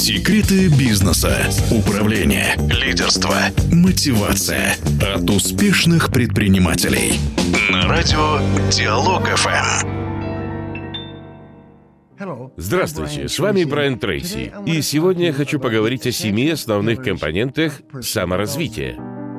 Секреты бизнеса, управления, лидерства, мотивация от успешных предпринимателей. На радио Диалог ФМ. Здравствуйте, с вами Брайан Трейси, и сегодня я хочу поговорить о 7 основных компонентах саморазвития.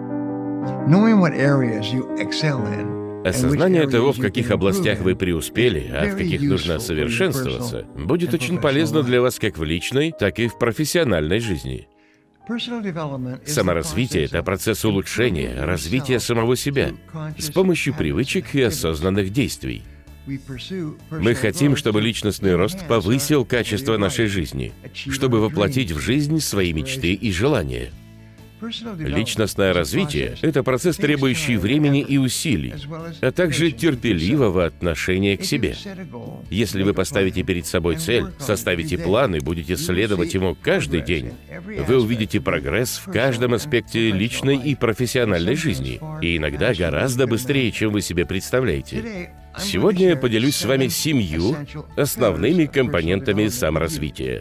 Осознание того, в каких областях вы преуспели, а в каких нужно совершенствоваться, будет очень полезно для вас как в личной, так и в профессиональной жизни. Саморазвитие — это процесс улучшения, развития самого себя с помощью привычек и осознанных действий. Мы хотим, чтобы личностный рост повысил качество нашей жизни, чтобы воплотить в жизнь свои мечты и желания. Личностное развитие — это процесс, требующий времени и усилий, а также терпеливого отношения к себе. Если вы поставите перед собой цель, составите план и будете следовать ему каждый день, вы увидите прогресс в каждом аспекте личной и профессиональной жизни, и иногда гораздо быстрее, чем вы себе представляете. Сегодня я поделюсь с вами 7 основными компонентами саморазвития.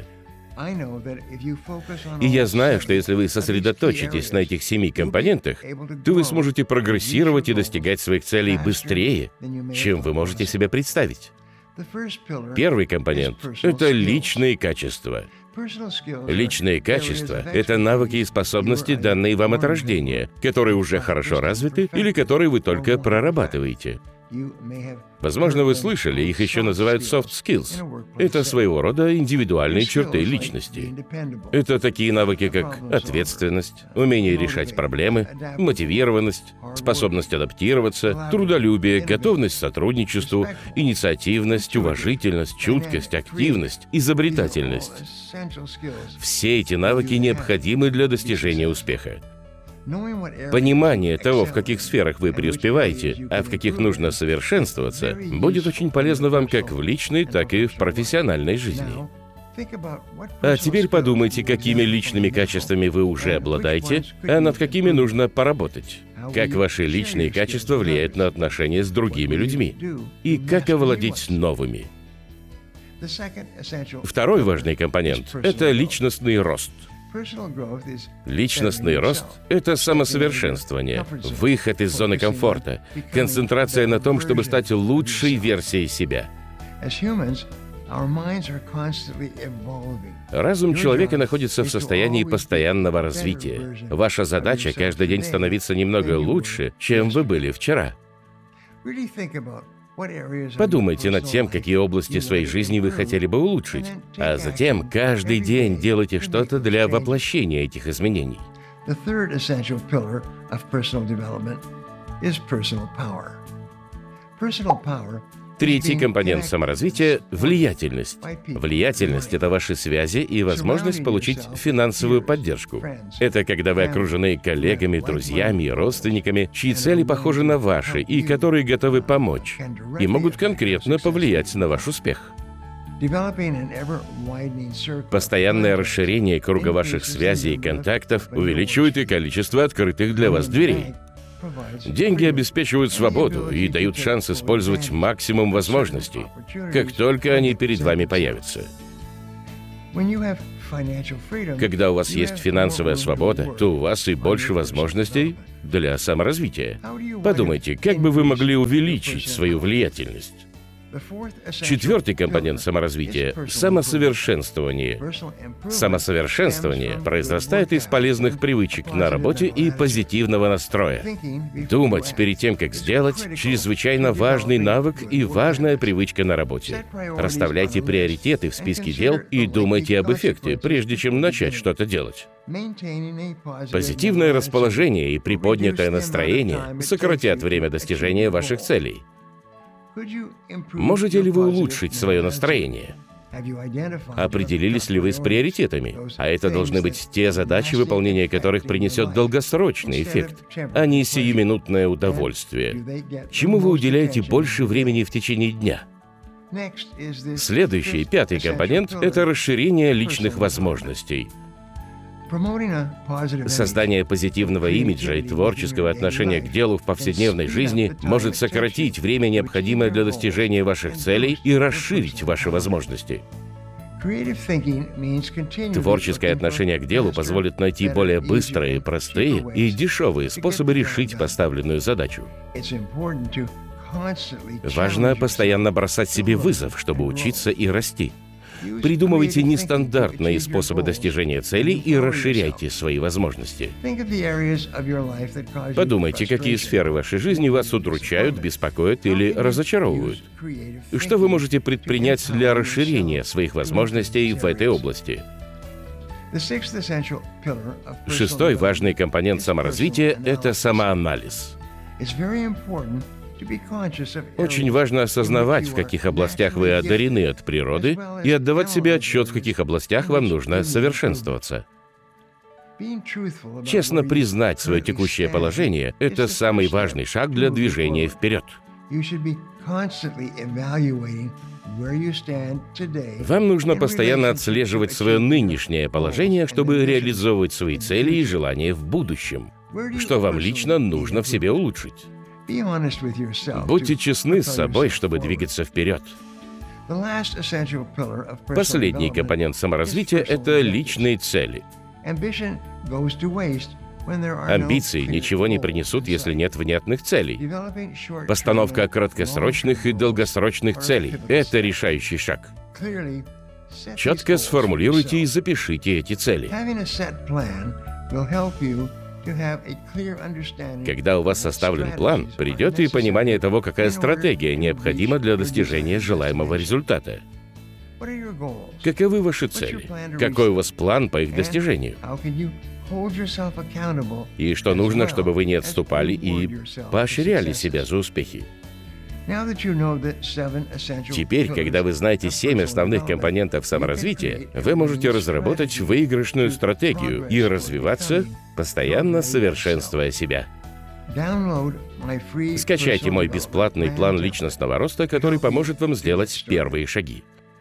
И я знаю, что если вы сосредоточитесь на этих 7 компонентах, то вы сможете прогрессировать и достигать своих целей быстрее, чем вы можете себе представить. Первый компонент — это личные качества. Личные качества — это навыки и способности, данные вам от рождения, которые уже хорошо развиты или которые вы только прорабатываете. Возможно, вы слышали, их еще называют soft skills. Это своего рода индивидуальные черты личности. Это такие навыки, как ответственность, умение решать проблемы, мотивированность, способность адаптироваться, трудолюбие, готовность к сотрудничеству, инициативность, уважительность, чуткость, активность, изобретательность. Все эти навыки необходимы для достижения успеха. Понимание того, в каких сферах вы преуспеваете, а в каких нужно совершенствоваться, будет очень полезно вам как в личной, так и в профессиональной жизни. А теперь подумайте, какими личными качествами вы уже обладаете, а над какими нужно поработать. Как ваши личные качества влияют на отношения с другими людьми, и как овладеть новыми. Второй важный компонент — это личностный рост. Личностный рост — это самосовершенствование, выход из зоны комфорта, концентрация на том, чтобы стать лучшей версией себя. Разум человека находится в состоянии постоянного развития. Ваша задача — каждый день становиться немного лучше, чем вы были вчера. Подумайте над тем, какие области своей жизни вы хотели бы улучшить, а затем каждый день делайте что-то для воплощения этих изменений. Третий компонент саморазвития — влиятельность. Влиятельность — это ваши связи и возможность получить финансовую поддержку. Это когда вы окружены коллегами, друзьями и родственниками, чьи цели похожи на ваши и которые готовы помочь и могут конкретно повлиять на ваш успех. Постоянное расширение круга ваших связей и контактов увеличивает и количество открытых для вас дверей. Деньги обеспечивают свободу и дают шанс использовать максимум возможностей, как только они перед вами появятся. Когда у вас есть финансовая свобода, то у вас и больше возможностей для саморазвития. Подумайте, как бы вы могли увеличить свою влиятельность. Четвертый компонент саморазвития — самосовершенствование. Самосовершенствование произрастает из полезных привычек на работе и позитивного настроя. Думать перед тем, как сделать, чрезвычайно важный навык и важная привычка на работе. Расставляйте приоритеты в списке дел и думайте об эффекте, прежде чем начать что-то делать. Позитивное расположение и приподнятое настроение сократят время достижения ваших целей. Можете ли вы улучшить свое настроение? Определились ли вы с приоритетами? А это должны быть те задачи, выполнение которых принесет долгосрочный эффект, а не сиюминутное удовольствие. Чему вы уделяете больше времени в течение дня? Следующий, 5-й компонент — это расширение личных возможностей. Создание позитивного имиджа и творческого отношения к делу в повседневной жизни может сократить время, необходимое для достижения ваших целей, и расширить ваши возможности. Творческое отношение к делу позволит найти более быстрые, простые и дешевые способы решить поставленную задачу. Важно постоянно бросать себе вызов, чтобы учиться и расти. Придумывайте нестандартные способы достижения целей и расширяйте свои возможности. Подумайте, какие сферы вашей жизни вас удручают, беспокоят или разочаровывают. Что вы можете предпринять для расширения своих возможностей в этой области? Шестой важный компонент саморазвития — это самоанализ. Очень важно осознавать, в каких областях вы одарены от природы, и отдавать себе отчет, в каких областях вам нужно совершенствоваться. Честно признать свое текущее положение — это самый важный шаг для движения вперед. Вам нужно постоянно отслеживать свое нынешнее положение, чтобы реализовывать свои цели и желания в будущем. Что вам лично нужно в себе улучшить? Будьте честны с собой, чтобы двигаться вперед. Последний компонент саморазвития — это личные цели. Амбиции ничего не принесут, если нет внятных целей. Постановка краткосрочных и долгосрочных целей — это решающий шаг. Четко сформулируйте и запишите эти цели. Когда у вас составлен план, придет и понимание того, какая стратегия необходима для достижения желаемого результата. Каковы ваши цели? Какой у вас план по их достижению? И что нужно, чтобы вы не отступали и поощряли себя за успехи? Теперь, когда вы знаете 7 основных компонентов саморазвития, вы можете разработать выигрышную стратегию и развиваться, постоянно совершенствуя себя. Скачайте мой бесплатный план личностного роста, который поможет вам сделать первые шаги.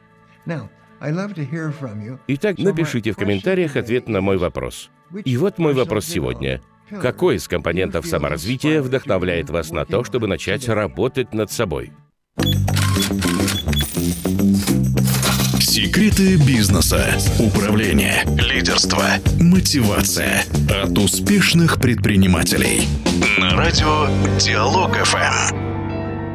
Итак, напишите в комментариях ответ на мой вопрос. И вот мой вопрос сегодня. Какой из компонентов саморазвития вдохновляет вас на то, чтобы начать работать над собой? Секреты бизнеса, управления, лидерства, мотивация от успешных предпринимателей. На радио Диалог ФМ.